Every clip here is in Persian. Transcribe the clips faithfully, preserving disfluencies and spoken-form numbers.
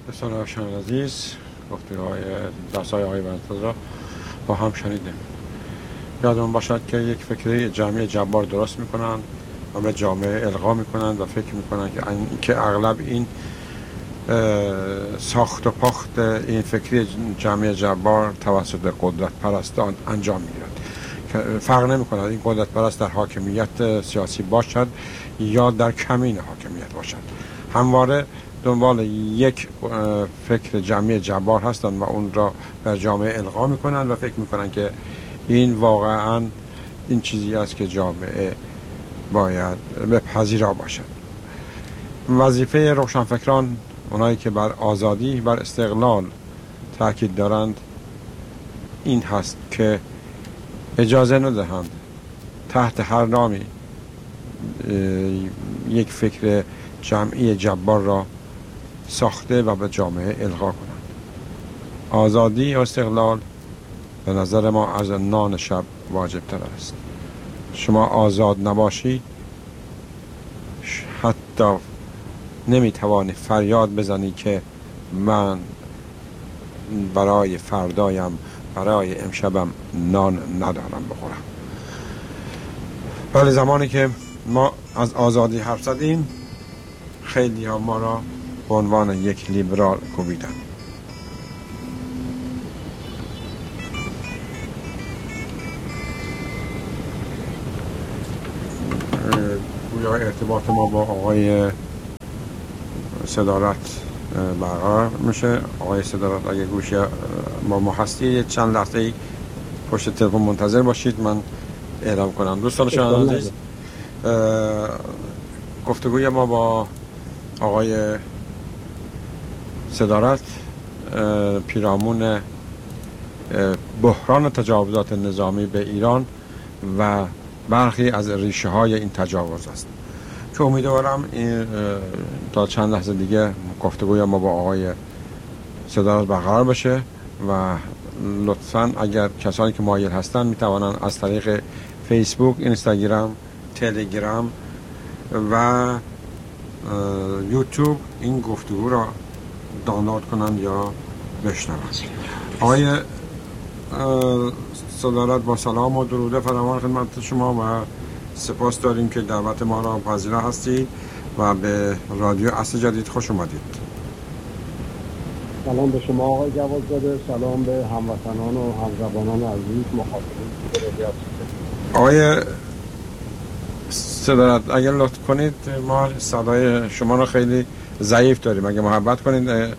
دوستان آشنای عزیز، گفتگوهای درس‌های آقای بنتز را با هم شنیدیم. یادمون باشد که یک فکری جمعی جبار درست میکنن و به جامعه القا میکنن و فکر میکنن که, که اغلب این ساخت و پاخت این فکری جمعی جبار توسط قدرت پرستان انجام میگیرد که فرق نمیکنه این قدرت پرست در حاکمیت سیاسی باشد یا در کمین حاکمیت باشد، همواره دنبال یک فکر جمعی جبار هستند و اون را بر جامعه القا میکنن و فکر میکنن که این واقعا این چیزی است که جامعه باید بپذیرا باشد. وظیفه روشنفکران، اونایی که بر آزادی، بر استقلال تاکید دارند، این هست که اجازه ندهند تحت هر نامی یک فکر جمعی جبار را ساخته و به جامعه القا کنند. آزادی و استقلال به نظر ما از نان شب واجب تر است. شما آزاد نباشی حتی نمیتوانی فریاد بزنی که من برای فردایم، برای امشبم نان ندارم بخورم. ولی زمانی که ما از آزادی حرف زدیم، خیلی ها ما را به عنوان یک لیبرال کوبیدن. گویا ارتباط ما با آقای صدارت برقرار میشه. آقای صدارت اگه گوشی با ما هستی چند لحظه پشت تلفن منتظر باشید، من اعلام کنم. دوستان شما عزیز، گفتگوی ما با آقای صدارت پیرامون بحران تجاوزات نظامی به ایران و برخی از ریشه های این تجاوز است که امیدوارم این تا چند لحظه دیگه گفتگوی ما با آقای صدارت برقرار بشه و لطفاً اگر کسانی که مایل هستن میتوانن از طریق فیسبوک، اینستاگرام، تلگرام و یوتیوب این گفتگو را دانلود کنن یا بشنون. آقای صدارت، با سلام و درود فراوان خدمت شما و سپاس داریم که دعوت ما را پذیرا هستید و به رادیو عصر جدید خوش اومدید. سلام به شما آقای جوادزاده، سلام به هموطنان و همزبانان عزیز مخاطبین رادیو عصر جدید. آقای صدارت، اگر لطف کنید ما صدای شما را خیلی ضعیف داریم، اگه محبت کنید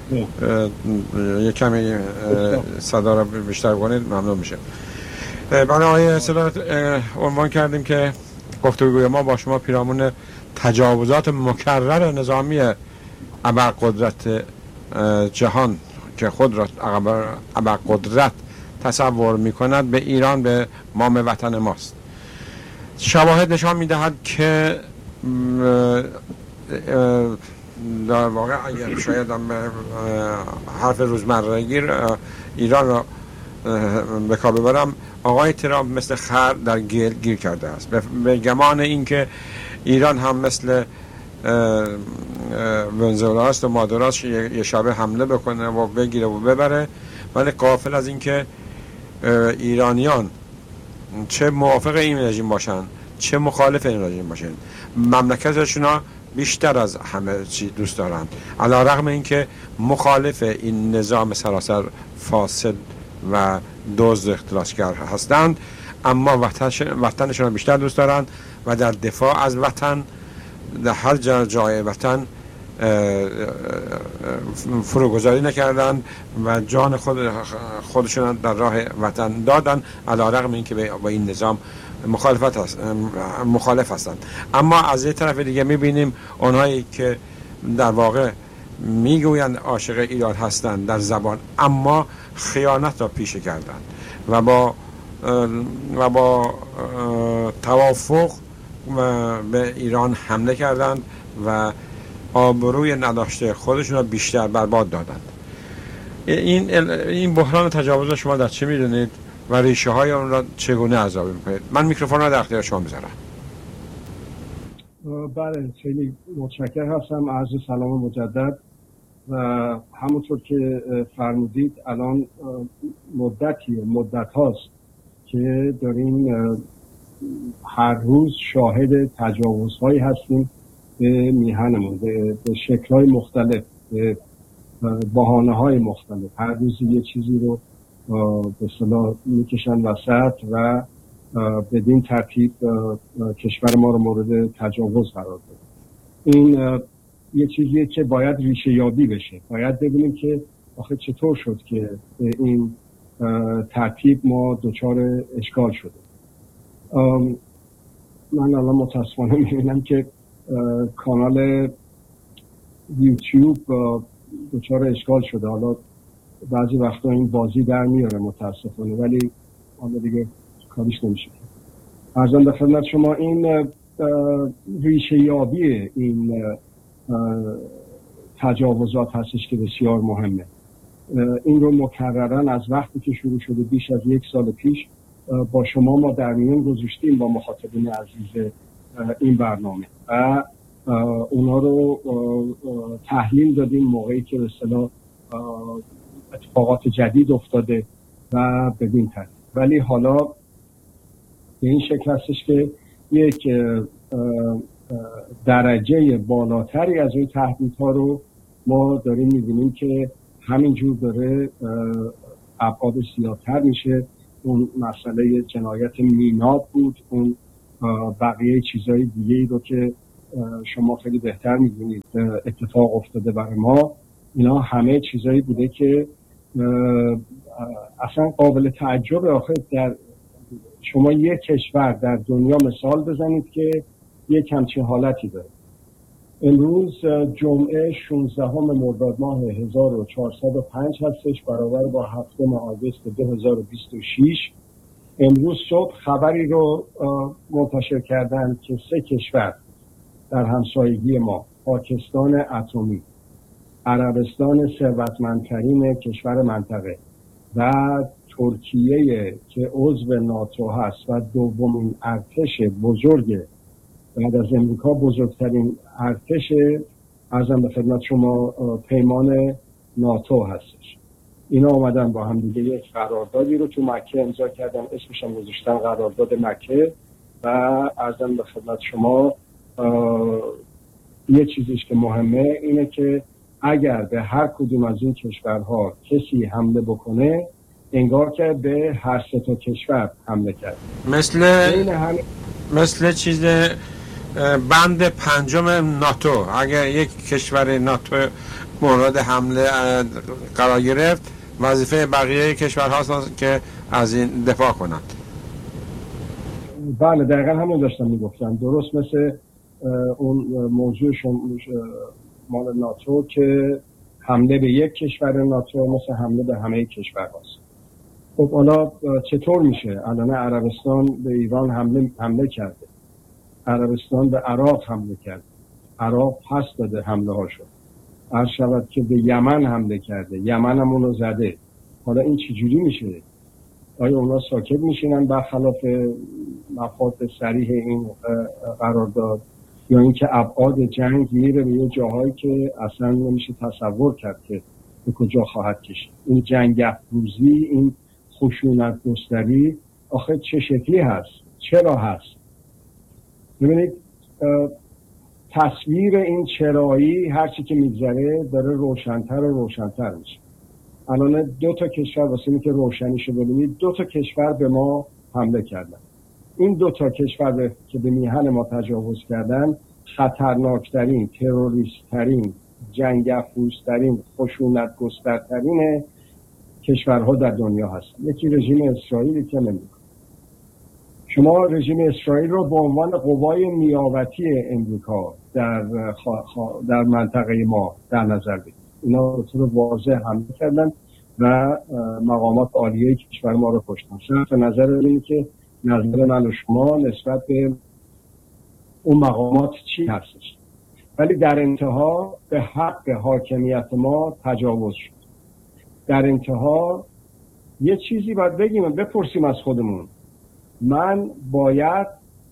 یک کمی صدا را بیشتر کنید ممنون میشه. بله آقای صدارت، عنوان کردیم که گفتگوی ما با شما پیرامون تجاوزات مکرر نظامی ابرقدرت جهان که خود را ابرقدرت تصور میکند به ایران، به مام وطن ماست. شواهد نشان میدهد که در واقع اگر شاید هم حرف روزمرگی ایران را به کار ببرم، آقای ترامپ مثل خر در گل گیر کرده است به گمان اینکه ایران هم مثل ونزوئلا است و مادوراس یه شبه حمله بکنه و بگیره و ببره، ولی غافل از اینکه ایرانیان چه موافق این رژیم باشن چه مخالف این رژیم باشن، مملکتشون بیشتر از همه چی دوست دارند، علی رغم اینکه مخالف این نظام سراسر فاسد و دزد اختلاسگر هستند، اما وطنشون بیشتر دوست دارند و در دفاع از وطن در هر جا جای وطن فروگذاری نکردند و جان خود خودشون در راه وطن دادن، علی رغم اینکه با این نظام مخالفت هست، مخالف هستند. اما از یه طرف دیگه میبینیم اونهایی که در واقع میگویند عاشق ایران هستند در زبان، اما خیانت را پیشه کردند و با و با توافق به ایران حمله کردند و آبروی نداشته خودشون را بیشتر برباد دادند. این این بحران تجاوز شما در چه میدونید و ریشه های اون را چگونه ارزیابی میکنید؟ من میکروفون را در اختیار شما میذارم. بله، خیلی متشکرم هستم. عرض سلام مجدد و همونطور که فرمودید الان مدتی مدت هاست که داریم هر روز شاهد تجاوزهایی هستیم به میهنمون به شکل‌های مختلف، به بهانه‌های مختلف. هر روز یه چیزی رو به اصطلاح میکشن وسط و بدین ترتیب کشور ما رو مورد تجاوز قرار داد. این یه چیزیه که باید ریشه یابی بشه. باید ببینیم که آخه چطور شد که این ترتیب ما دچار اشکال شده. من الان متاسفانه میبینم که کانال یوتیوب دچار اشکال شده. حالا بعضی وقتا این بازی در میاره متاسفانه، ولی حالا دیگه کاریش نمیشه. عرضم به خدمت شما این ریشه یابی این تجاوزات هستش که بسیار مهمه. این رو مکررن از وقتی که شروع شده بیش از یک سال پیش با شما ما در میون گذاشتیم با مخاطبین عزیز این برنامه و اونا رو تحلیل دادیم موقعی که به اصطلاح اتفاقات جدید افتاده و بدین ترتیب. ولی حالا به این شکل هستش که یک درجه بالاتری از این تهدیدها رو ما داریم می‌بینیم که همینجور داره ابعاد زیادتر میشه. اون مسئله جنایت میناب بود، اون بقیه چیزهای دیگه‌ای رو که شما خیلی بهتر می‌دونید اتفاق افتاده برای ما، اینا همه چیزایی بوده که اصلا قابل تعجب. آخه در شما یک کشور در دنیا مثال بزنید که یک همچین حالتی داره. امروز جمعه شانزدهم مرداد ماه هزار و چهارصد و پنج هستش، برابر با هفتم آگوست دو هزار و بیست و شش. امروز صبح خبری رو منتشر کردن که سه کشور در همسایگی ما، پاکستان اتمی، عربستان ثروتمندترین کشور منطقه و ترکیه که عضو ناتو هست و دومین ارتش بزرگ بعد از امریکا، بزرگترین ارتش عرضم به خدمت شما پیمان ناتو هستش. اینا اومدن با هم دیگه یک قراردادی رو تو مکه امضا کردن، اسمش هم گذاشتن قرارداد مکه. و عرضم به خدمت شما یه چیزیش که مهمه اینه که اگر به هر کدوم از این کشورها کسی حمله بکنه، انگار که به هر سه تا کشور حمله کرد. مثل هم... مثل چیز بند پنجم ناتو، اگر یک کشور ناتو مورد حمله قرار گرفت، وظیفه بقیه کشورهاست که از این دفاع کنند. بله دقیقا همون داشتم میگفتم. درست مثل اون موضوع مال ناتو که حمله به یک کشور ناتو مثل حمله به همه کشور هاست. خب حالا چطور میشه؟ الان عربستان به ایران حمله حمله کرده، عربستان به عراق حمله کرده، عراق پس داده حمله ها شد. عرض شود که به یمن حمله کرده، یمن هم اونو زده. حالا این چجوری میشه؟ آیا اونا ساکت میشینن برخلاف مفاد صریح این قرارداد، یا اینکه ابعاد جنگ میره به یه جاهایی که اصلا نمیشه تصور کرد که به کجا خواهد کشید؟ این جنگ افروزی، این خشونت گستری آخه چه شکلی هست؟ چرا هست؟ ببینید تصویر این چرایی هرچی که میگذره داره روشن‌تر و روشن‌تر میشه. الان دو تا کشور واسه اینکه روشنیشو ببینید، دو تا کشور به ما حمله کردن. این دو تا کشور که به میهن ما تجاوز کردن خطرناکترین، تروریست‌ترین، جنگ افروزترین، خشونت گسترترین کشورها در دنیا هستن. یکی رژیم اسرائیل که نمی‌کنه. شما رژیم اسرائیل رو به عنوان قوای نیابتی امریکا در در منطقه ما در نظر بگیرید. اینا به طور واضح حمله کردن و مقامات عالیه کشور ما رو کشتن. صرف نظر اینه که نظر من و شما نسبت به اون مقامات چی هستش، ولی در انتها به حق حاکمیت ما تجاوز شد. در انتها یه چیزی باید بگیم، بپرسیم از خودمون. من باید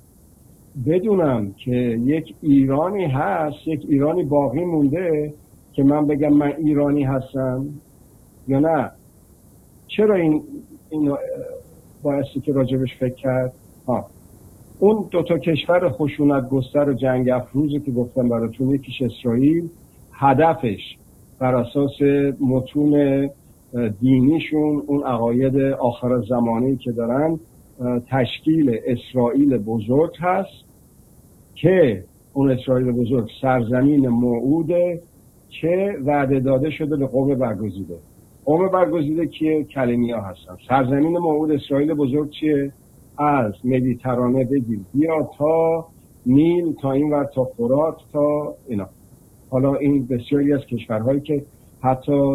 بدونم که یک ایرانی هست، یک ایرانی باقی مونده که که من بگم من ایرانی هستم یا نه؟ چرا این اینو بایستی که راجبش فکر کرد؟ ها اون دو تا کشور خشونت گستر و جنگ افروزی که گفتم براتون، یکیش اسرائیل، هدفش بر اساس متون دینیشون، اون عقاید آخر زمانی که دارن، تشکیل اسرائیل بزرگ هست که اون اسرائیل بزرگ سرزمین موعوده که وعده داده شده به قوم برگزیده. قوم برگزیده که کلمیا هستن. سرزمین موعود اسرائیل بزرگ چیه؟ از مدیترانه بگیر بیا تا نیل، تا این ور تا فرات، تا اینا. حالا این بسیاری از کشورهایی که حتی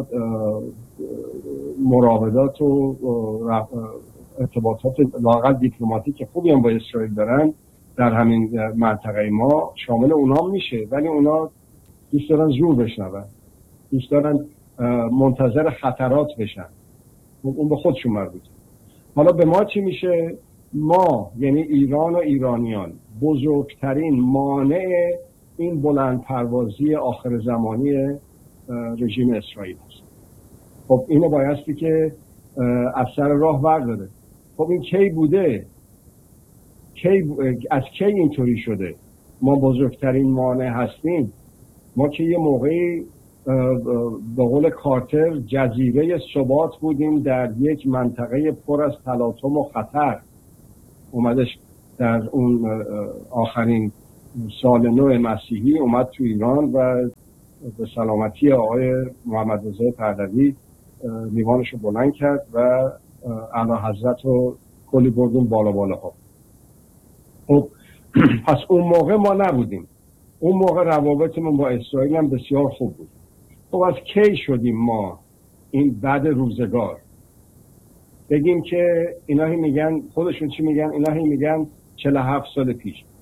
مراودات و ارتباطات لااقل دیپلماتیک خوبی هم با اسرائیل دارن در همین منطقه ما شامل اونام میشه، ولی اونا دوست دارن زور بشنون، دوست دارن منتظر خطرات بشن، اون به خودشون مربوطه. حالا به ما چی میشه؟ ما یعنی ایران و ایرانیان بزرگترین مانع این بلند پروازی آخر زمانی رژیم اسرائیل هست. خب اینو بایستی که از سر راه برداره. خب این کی بوده؟ کی ب... از کی اینطوری شده؟ ما بزرگترین مانع هستیم. ما که یه موقعی به قول کارتر جزیره ثبات بودیم در یک منطقه پر از تلاطم و خطر. اومدش در اون آخرین سال نو مسیحی اومد تو ایران و به سلامتی آقای محمد رضا پهلوی لیوانش رو بلند کرد و اعلی حضرت رو کلی بردون بالا بالا ها. خب پس اون موقع ما نبودیم. اون موقع روابطمون با اسرائیل هم بسیار خوب بود. خب از کی شدیم ما این بد روزگار؟ بگیم که اینا هی میگن، خودشون چی میگن؟ اینا هی میگن چهل و هفت سال پیش.